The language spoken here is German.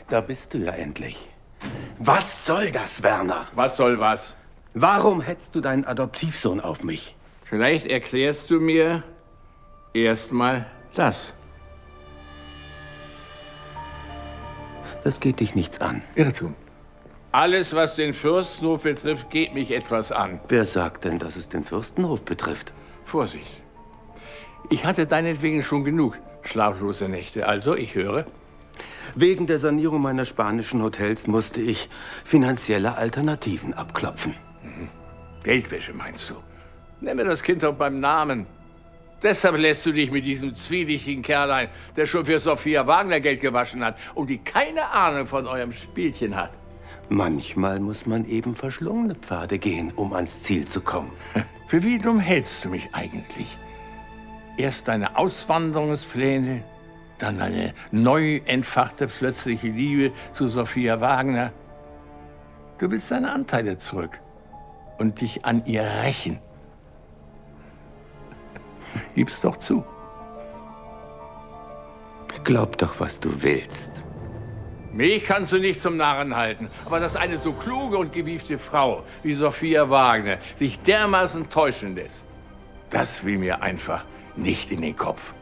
Da bist du ja endlich. Was soll das, Werner? Was soll was? Warum hetzt du deinen Adoptivsohn auf mich? Vielleicht erklärst du mir erstmal das. Das geht dich nichts an. Irrtum. Alles, was den Fürstenhof betrifft, geht mich etwas an. Wer sagt denn, dass es den Fürstenhof betrifft? Vorsicht. Ich hatte deinetwegen schon genug schlaflose Nächte. Also, ich höre. Wegen der Sanierung meiner spanischen Hotels musste ich finanzielle Alternativen abklopfen. Geldwäsche meinst du? Nenn mir das Kind doch beim Namen. Deshalb lässt du dich mit diesem zwielichtigen Kerl ein, der schon für Sophia Wagner Geld gewaschen hat und die keine Ahnung von eurem Spielchen hat. Manchmal muss man eben verschlungene Pfade gehen, um ans Ziel zu kommen. Für wie dumm hältst du mich eigentlich? Erst deine Auswanderungspläne, dann eine neu entfachte plötzliche Liebe zu Sophia Wagner. Du willst deine Anteile zurück und dich an ihr rächen. Gib's doch zu. Glaub doch, was du willst. Mich kannst du nicht zum Narren halten, aber dass eine so kluge und gewiefte Frau wie Sophia Wagner sich dermaßen täuschen lässt, das will mir einfach nicht in den Kopf.